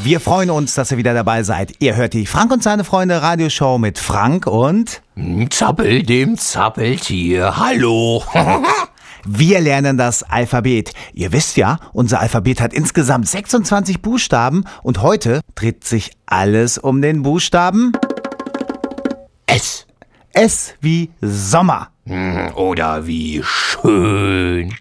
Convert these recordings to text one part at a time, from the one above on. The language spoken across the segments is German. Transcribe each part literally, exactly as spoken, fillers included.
Wir freuen uns, dass ihr wieder dabei seid. Ihr hört die Frank und seine Freunde Radioshow mit Frank und Zappel, dem Zappeltier. Hallo. wir lernen das Alphabet. Ihr wisst ja, unser Alphabet hat insgesamt sechsundzwanzig Buchstaben und heute dreht sich alles um den Buchstaben S. S wie Sommer. Oder wie schön.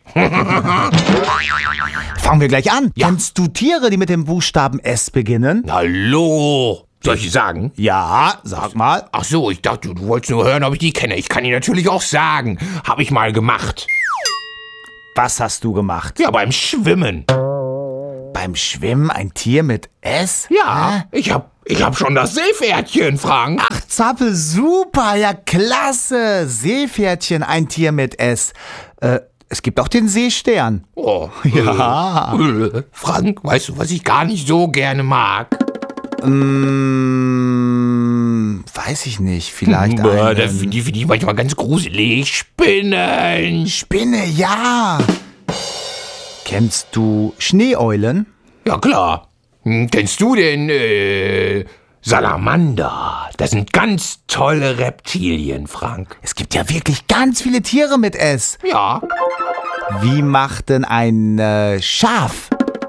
Fangen wir gleich an. Ja. Kennst du Tiere, die mit dem Buchstaben S beginnen? Hallo. Soll ich sagen? Ja, sag mal. Ach so, ich dachte, du wolltest nur hören, ob ich die kenne. Ich kann die natürlich auch sagen. Habe ich mal gemacht. Was hast du gemacht? Ja, beim Schwimmen. Beim Schwimmen ein Tier mit S? Ja, ich hab, ich hab schon das Seepferdchen, Frank. Ach, Zappel, super, ja klasse. Seepferdchen, ein Tier mit S. Äh, es gibt auch den Seestern. Oh, Ja. Äh, Frank, weißt du, was ich gar nicht so gerne mag? Mm, weiß ich nicht, vielleicht Äh, einen... das finde ich, find ich manchmal ganz gruselig. Spinnen. Spinne, ja. Kennst du Schneeeulen? Ja, klar. Hm, kennst du den, äh, Salamander? Das sind ganz tolle Reptilien, Frank. Es gibt ja wirklich ganz viele Tiere mit S. Ja. Wie macht denn ein äh, Schaf?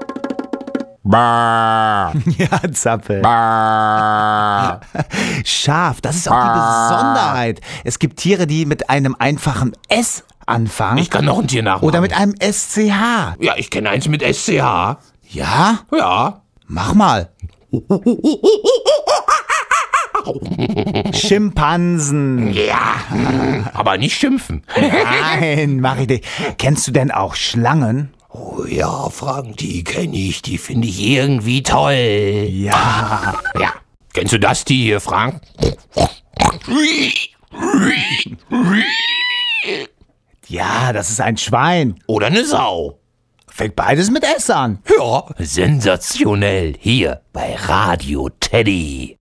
Bah. Ja, Zappel. Bah. Schaf, das ist auch die Besonderheit. Es gibt Tiere, die mit einem einfachen S anfangen. Ich kann noch ein Tier nachmachen. Oder mit einem S C H. Ja, ich kenne eins mit S C H. Ja? Ja. Mach mal. Schimpansen. Ja. Aber nicht schimpfen. Nein, mach ich nicht. Kennst du denn auch Schlangen? Oh ja, Frank, die kenne ich. Die finde ich irgendwie toll. Ja. Ja. Kennst du das Tier hier, Frank? Ja, das ist ein Schwein. Oder eine Sau. Fängt beides mit S an. Ja. Sensationell. Hier bei Radio Teddy.